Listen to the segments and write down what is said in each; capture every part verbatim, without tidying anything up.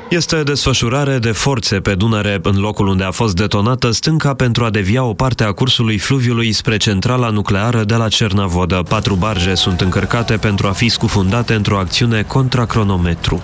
Este desfășurare de forțe pe Dunăre, în locul unde a fost detonată stânca, pentru a devia o parte a cursului fluviului spre centrala nucleară de la Cernavodă. Patru barje sunt încărcate pentru a fi scufundate într-o acțiune contra cronometru.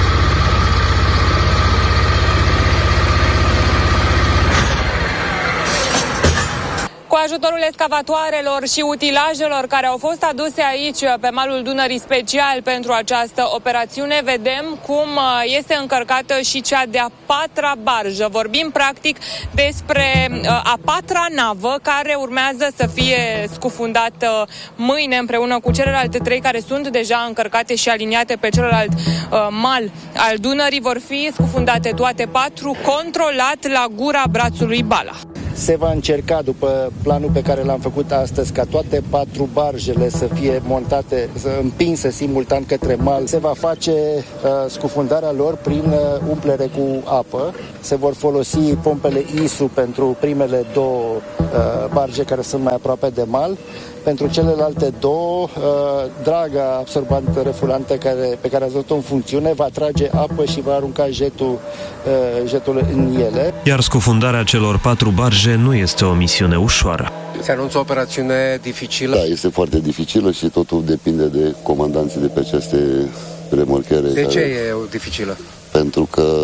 Cu ajutorul excavatoarelor și utilajelor care au fost aduse aici pe malul Dunării special pentru această operațiune, vedem cum este încărcată și cea de-a patra barjă. Vorbim practic despre a patra navă care urmează să fie scufundată mâine împreună cu celelalte trei care sunt deja încărcate și aliniate pe celălalt mal al Dunării. Vor fi scufundate toate patru, controlat la gura brațului Bala. Se va încerca, după planul pe care l-am făcut astăzi, ca toate patru barjele să fie montate, să împinse simultan către mal. Se va face uh, scufundarea lor prin uh, umplere cu apă. Se vor folosi pompele I S U pentru primele două uh, barje care sunt mai aproape de mal. Pentru celelalte două, uh, draga absorbantă refulantă care, pe care ați văzut-o în funcțiune va trage apă și va arunca jetul, uh, jetul în ele. Iar scufundarea celor patru barje nu este o misiune ușoară. Se anunță o operațiune dificilă? Da, este foarte dificilă și totul depinde de comandanții de pe aceste remorchere. De ce care... e dificilă? Pentru că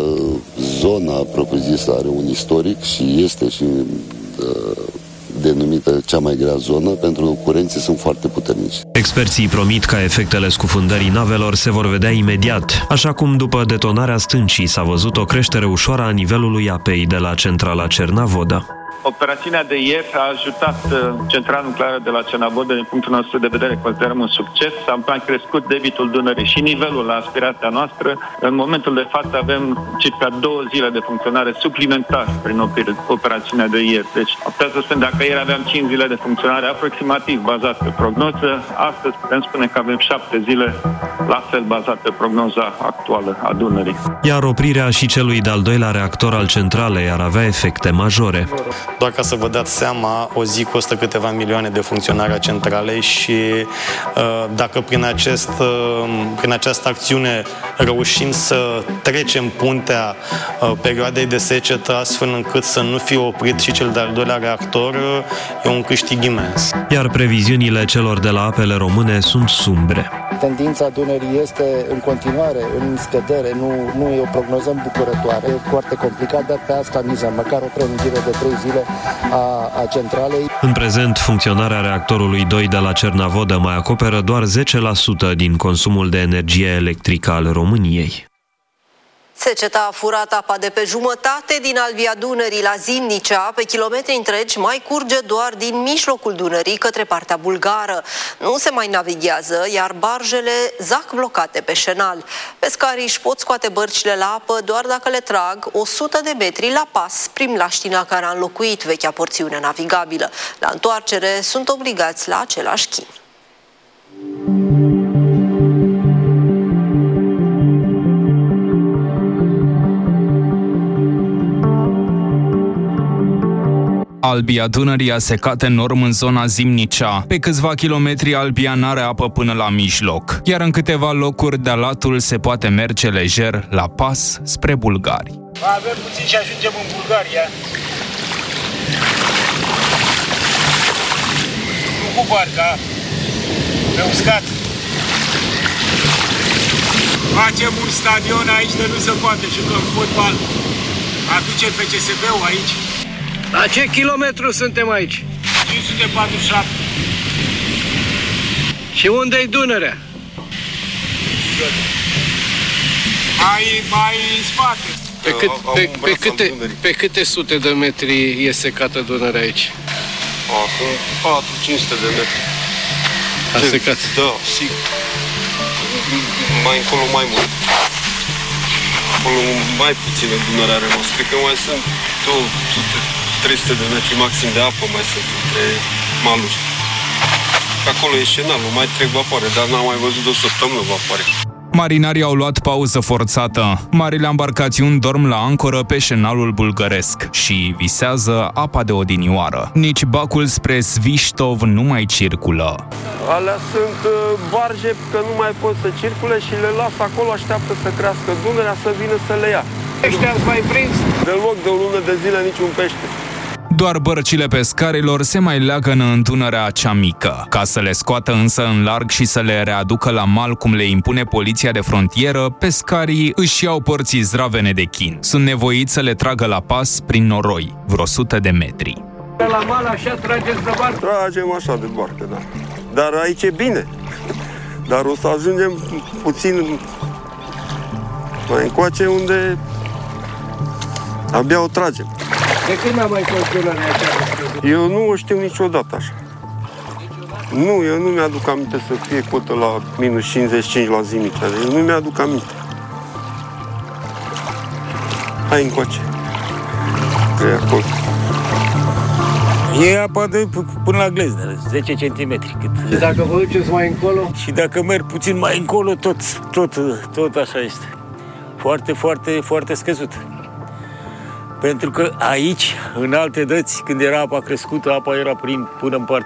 zona propriu-zisă are un istoric și este și uh, denumită cea mai grea zonă, pentru că curenții sunt foarte puternici. Experții promit că efectele scufundării navelor se vor vedea imediat, așa cum după detonarea stâncii s-a văzut o creștere ușoară a nivelului apei de la centrala Cernavodă. Operațiunea de ieri a ajutat centrala nucleară de la Cernavodă, din punctul nostru de vedere, considerăm un succes. Am mai crescut debitul Dunării și nivelul la aspirația noastră. În momentul de față avem circa două zile de funcționare suplimentar prin operațiunea de ieri. Deci, putem să spun, dacă ieri aveam cinci zile de funcționare aproximativ bazat pe prognoză, astăzi putem spune că avem șapte zile la fel bazat pe prognoza actuală a Dunării. Iar oprirea și celui de-al doilea reactor al centralei ar avea efecte majore. Doar ca să vă dați seama, o zi costă câteva milioane de funcționare a centralei și dacă prin, acest, prin această acțiune reușim să trecem puntea perioadei de secetă astfel încât să nu fie oprit și cel de-al doilea reactor, e un câștig imens. Iar previziunile celor de la apele române sunt sumbre. Tendința Dunării este în continuare în scădere, nu, nu e o prognoză îmbucurătoare, e foarte complicat, dar pe asta mizăm, măcar o prelungire de trei zile a, a centralei. În prezent, funcționarea reactorului doi de la Cernavodă mai acoperă doar zece la sută din consumul de energie electrică al României. Seceta a furat apa de pe jumătate din Albia Dunării la Zimnicea. Pe kilometri întregi mai curge doar din mijlocul Dunării către partea bulgară. Nu se mai navighează, iar barjele zac blocate pe șenal. Pescarii își pot scoate bărcile la apă doar dacă le trag o sută de metri la pas prin mlaștina care a înlocuit vechea porțiune navigabilă. La întoarcere sunt obligați la același chin. Albia Dunării a secat enorm în zona Zimnicea. Pe câțiva kilometri Albia n-are apă până la mijloc, iar în câteva locuri de latul se poate merge lejer la pas spre bulgari. Avem puțin și ajungem în Bulgaria. Nu cu barca, pe uscat. Facem un stadion aici de nu se poate, jucăm fotbal. Aducem P C S B-ul aici. La ce kilometru suntem aici? cinci sute patruzeci și șapte. Și unde-i Dunărea? Mai, mai în spate. Pe, cât, pe, pe, câte, pe câte sute de metri e secată Dunărea aici? Acum patru cinci sute de metri. A secat? Da, sigur. Mai încolo mai mult. Acolo mai puțină Dunărea a rămas. Cred că mai sunt două sute trei sute de metri maxim de apă mai sunt între maluri. Acolo e șenalul, mai trec vapoare, dar n-am mai văzut de o săptămână vapoare. Marinarii au luat pauză forțată. Marile embarcațiuni dorm la ancoră pe șenalul bulgăresc și visează apa de odinioară. Nici bacul spre Sviștov nu mai circulă. Alea sunt barge că nu mai pot să circule și le las acolo, așteaptă să crească Dunărea să vină să le ia. Ăștia ați mai prins? Deloc, de o lună de zile niciun pește. Doar bărcile pescarilor se mai leagănă în Dunărea cea mică. Ca să le scoată însă în larg și să le readucă la mal cum le impune poliția de frontieră, pescarii își iau porții zdravene de chin. Sunt nevoiți să le tragă la pas prin noroi, vreo sută de metri. La mal așa trageți de barcă? Tragem așa de barcă, da. Dar aici e bine. Dar o să ajungem puțin mai încoace unde abia o tragem. De când n-am mai fost Dunărea aceasta? Eu nu o știu niciodată așa. Nu, eu nu mi-aduc aminte să fie cotă la minus cincizeci și cinci la Zimnicea. Eu nu mi-aduc aminte. Hai încoace. Că e acolo. E apa de până la gleznă, zece centimetri. Cât. Și dacă vă duceți mai încolo? Și dacă merg puțin mai încolo, tot, tot, tot așa este. Foarte, foarte, foarte scăzut. Pentru că aici, în alte dăți, când era apa crescută, apa era prin, până în partea